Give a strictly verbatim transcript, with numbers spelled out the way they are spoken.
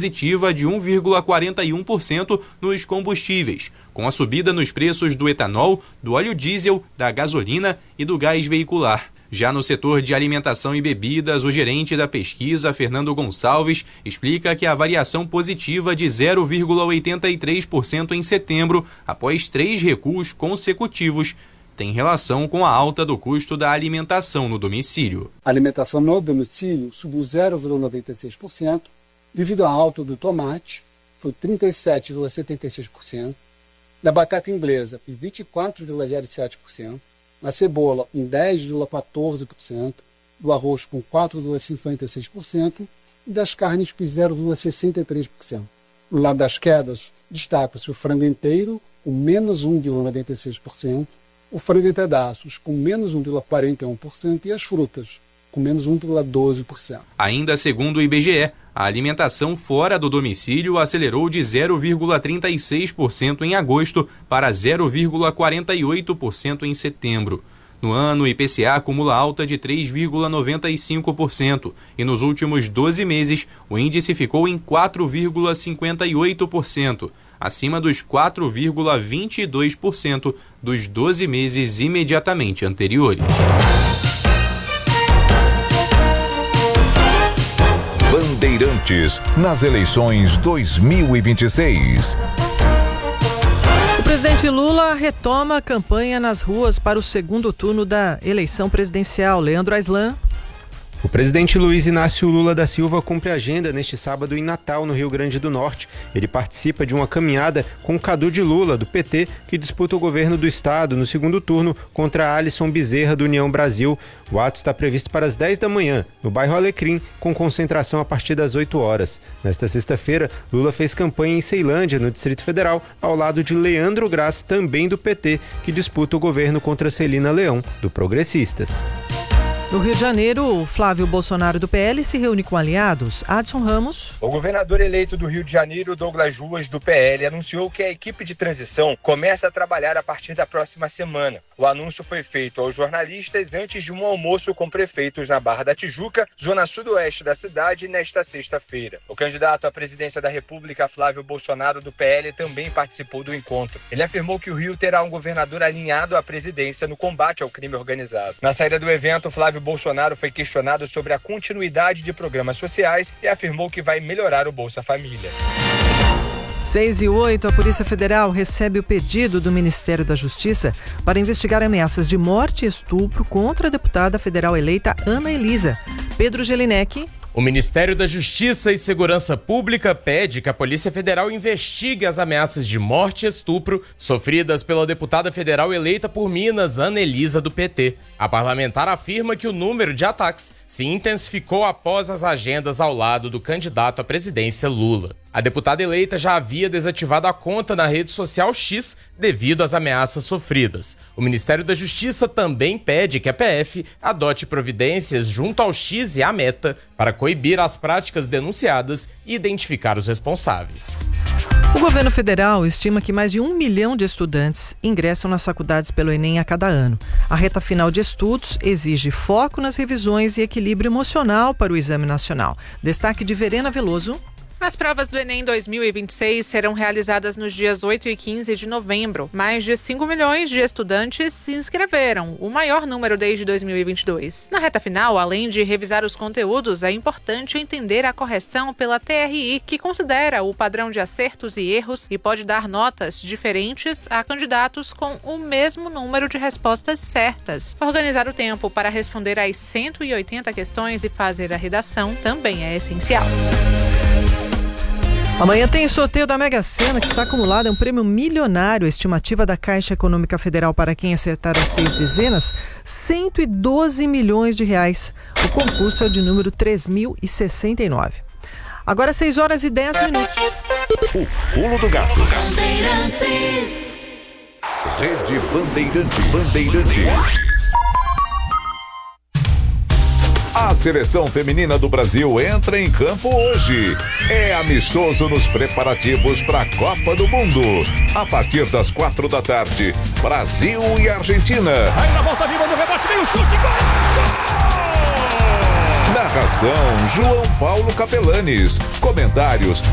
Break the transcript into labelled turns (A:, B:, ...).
A: positiva de um vírgula quarenta e um por cento nos combustíveis, com a subida nos preços do etanol, do óleo diesel, da gasolina e do gás veicular. Já no setor de alimentação e bebidas, o gerente da pesquisa, Fernando Gonçalves, explica que a variação positiva de zero vírgula oitenta e três por cento em setembro, após três recuos consecutivos, tem relação com a alta do custo da alimentação no domicílio.
B: A alimentação no domicílio subiu zero vírgula noventa e seis por cento, devido à alta do tomate, foi trinta e sete vírgula setenta e seis por cento, da batata inglesa, vinte e quatro vírgula zero sete por cento, na cebola, em dez vírgula quatorze por cento, do arroz com quatro vírgula cinquenta e seis por cento e das carnes com zero vírgula sessenta e três por cento. No lado das quedas, destaca-se o frango inteiro, com menos um vírgula noventa e seis por cento, o frango em pedaços, com menos um vírgula quarenta e um por cento, e as frutas, com menos um vírgula doze por cento.
A: Ainda segundo o I B G E, a alimentação fora do domicílio acelerou de zero vírgula trinta e seis por cento em agosto para zero vírgula quarenta e oito por cento em setembro. No ano, o I P C A acumula alta de três vírgula noventa e cinco por cento e nos últimos doze meses o índice ficou em quatro vírgula cinquenta e oito por cento, acima dos quatro vírgula vinte e dois por cento dos doze meses imediatamente anteriores.
C: Bandeirantes nas eleições dois mil e vinte e seis.
D: O presidente Lula retoma a campanha nas ruas para o segundo turno da eleição presidencial. Leandro Aislan.
E: O presidente Luiz Inácio Lula da Silva cumpre a agenda neste sábado em Natal, no Rio Grande do Norte. Ele participa de uma caminhada com Cadu de Lula, do P T, que disputa o governo do estado no segundo turno contra Alisson Bezerra, do União Brasil. O ato está previsto para as dez da manhã, no bairro Alecrim, com concentração a partir das oito horas. Nesta sexta-feira, Lula fez campanha em Ceilândia, no Distrito Federal, ao lado de Leandro Graz, também do P T, que disputa o governo contra Celina Leão, do Progressistas.
D: No Rio de Janeiro, Flávio Bolsonaro do P L se reúne com aliados. Adson Ramos.
F: O governador eleito do Rio de Janeiro, Douglas Ruas, do P L, anunciou que a equipe de transição começa a trabalhar a partir da próxima semana. O anúncio foi feito aos jornalistas antes de um almoço com prefeitos na Barra da Tijuca, zona sudoeste da cidade, nesta sexta-feira. O candidato à presidência da República, Flávio Bolsonaro, do P L, também participou do encontro. Ele afirmou que o Rio terá um governador alinhado à presidência no combate ao crime organizado. Na saída do evento, Flávio Bolsonaro foi questionado sobre a continuidade de programas sociais e afirmou que vai melhorar o Bolsa Família.
D: seis e oito, a Polícia Federal recebe o pedido do Ministério da Justiça para investigar ameaças de morte e estupro contra a deputada federal eleita Ana Elisa. Pedro Gelinek.
G: O Ministério da Justiça e Segurança Pública pede que a Polícia Federal investigue as ameaças de morte e estupro sofridas pela deputada federal eleita por Minas, Ana Elisa, do P T. A parlamentar afirma que o número de ataques se intensificou após as agendas ao lado do candidato à presidência Lula. A deputada eleita já havia desativado a conta na rede social X devido às ameaças sofridas. O Ministério da Justiça também pede que a P F adote providências junto ao X e à Meta para coibir as práticas denunciadas e identificar os responsáveis.
D: O governo federal estima que mais de um milhão de estudantes ingressam nas faculdades pelo Enem a cada ano. A reta final de estudos exige foco nas revisões e equilíbrio emocional para o Exame Nacional. Destaque de Verena Veloso.
H: As provas do Enem dois mil e vinte e seis serão realizadas nos dias oito e quinze de novembro. Mais de cinco milhões de estudantes se inscreveram, o maior número desde dois mil e vinte e dois. Na reta final, além de revisar os conteúdos, é importante entender a correção pela T R I, que considera o padrão de acertos e erros e pode dar notas diferentes a candidatos com o mesmo número de respostas certas. Organizar o tempo para responder às cento e oitenta questões e fazer a redação também é essencial.
D: Amanhã tem sorteio da Mega Sena, que está acumulado, é um prêmio milionário. A estimativa da Caixa Econômica Federal para quem acertar as seis dezenas, cento e doze milhões de reais. O concurso é de número três mil e sessenta e nove. Agora seis horas e dez minutos.
C: O Pulo do Gato. Bandeirantes. Rede Bandeirantes. Bandeirantes. A seleção feminina do Brasil entra em campo hoje. É amistoso nos preparativos para a Copa do Mundo. A partir das quatro da tarde, Brasil e Argentina.
I: Aí na volta viva do rebote, vem o chute, gol!
C: Narração, João Paulo Capelanes. Comentários,